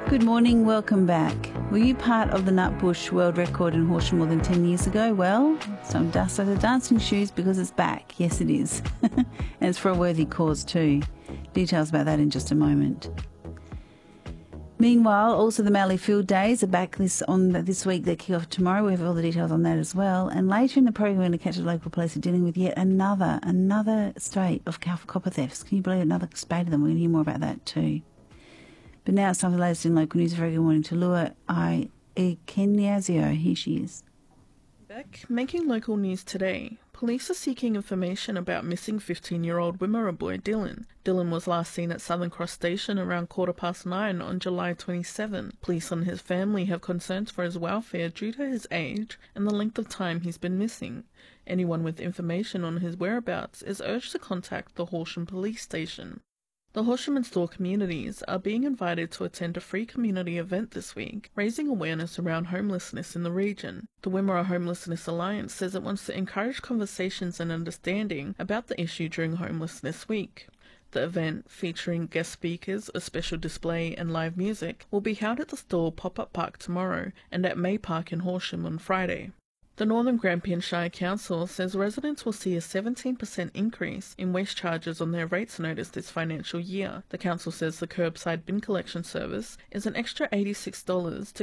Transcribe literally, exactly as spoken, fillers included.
Good morning, welcome back. Were you part of the Nutbush World Record in Horsham more than ten years ago? Well, some dust out of dancing shoes because it's back. Yes, it is. And it's for a worthy cause too. Details about that in just a moment. Meanwhile, also the Mallee Field Days are back this on this week. They kick off tomorrow. We have all the details on that as well. And later in the program, we're going to catch the local police are dealing with yet another, another spate of copper thefts. Can you believe it? Another spate of them? We're going to hear more about that too. But now it's time for the latest in local news. Very good morning to Lua I Ikeniazio. Here she is. Back making local news today. Police are seeking information about missing fifteen-year-old Wimmera boy Dylan. Dylan was last seen at Southern Cross Station around quarter past nine on July twenty-seventh. Police and his family have concerns for his welfare due to his age and the length of time he's been missing. Anyone with information on his whereabouts is urged to contact the Horsham Police Station. The Horsham and Store communities are being invited to attend a free community event this week, raising awareness around homelessness in the region. The Wimmera Homelessness Alliance says it wants to encourage conversations and understanding about the issue during Homelessness Week. The event, featuring guest speakers, a special display and live music, will be held at the Store Pop-Up Park tomorrow and at May Park in Horsham on Friday. The Northern Grampian Shire Council says residents will see a seventeen percent increase in waste charges on their rates notice this financial year. The council says the curbside bin collection service is an extra eighty-six dollars to